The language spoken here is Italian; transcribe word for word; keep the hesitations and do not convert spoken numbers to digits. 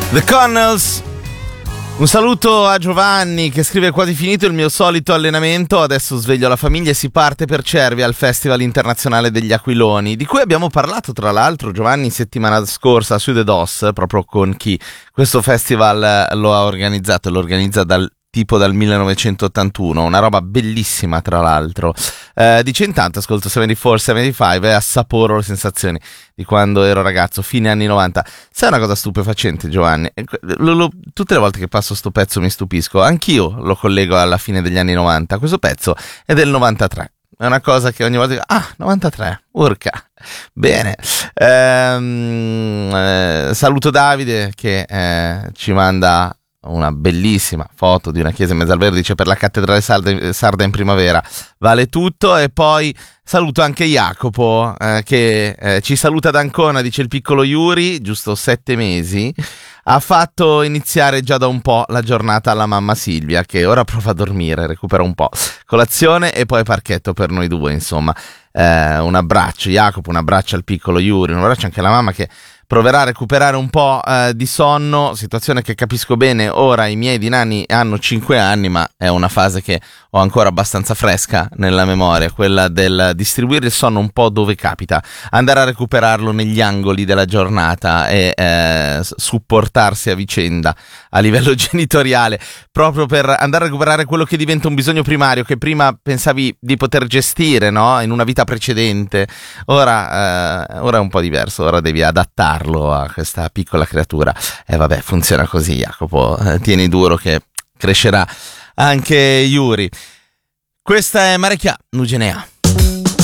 The Connells. Un saluto a Giovanni che scrive: quasi finito il mio solito allenamento, adesso sveglio la famiglia e si parte per Cervia al Festival Internazionale degli Aquiloni, di cui abbiamo parlato tra l'altro, Giovanni, settimana scorsa su The Dos, proprio con chi questo festival lo ha organizzato e lo organizza dal tipo dal millenovecentottantuno, una roba bellissima tra l'altro. Eh, dice: intanto ascolto settantaquattro settantacinque e assaporo le sensazioni di quando ero ragazzo, fine anni novanta. Sai una cosa stupefacente, Giovanni? Lo, lo, tutte le volte che passo sto pezzo mi stupisco, anch'io lo collego alla fine degli anni novanta. Questo pezzo è del novantatré. È una cosa che ogni volta dico: ah, novantatré, urca. Bene. Ehm, eh, saluto Davide che eh, ci manda una bellissima foto di una chiesa in mezzo al verde, dice: per la cattedrale sarda, sarda in primavera vale tutto. E poi saluto anche Jacopo eh, che eh, ci saluta da Ancona, dice: il piccolo Yuri, giusto sette mesi, ha fatto iniziare già da un po' la giornata alla mamma Silvia, che ora prova a dormire, recupera un po', colazione e poi parchetto per noi due, insomma. Eh, un abbraccio Jacopo, un abbraccio al piccolo Yuri, un abbraccio anche alla mamma che proverà a recuperare un po' eh, di sonno, situazione che capisco bene. Ora i miei di nani hanno cinque anni, ma è una fase che ho ancora abbastanza fresca nella memoria, quella del distribuire il sonno un po' dove capita, andare a recuperarlo negli angoli della giornata e eh, supportarsi a vicenda a livello genitoriale, proprio per andare a recuperare quello che diventa un bisogno primario che prima pensavi di poter gestire, no? In una vita precedente. Ora, eh, ora è un po' diverso, ora devi adattarlo a questa piccola creatura. E eh, vabbè, funziona così, Jacopo, eh, tieni duro che crescerà anche Yuri. Questa è Marecchia Nugenea.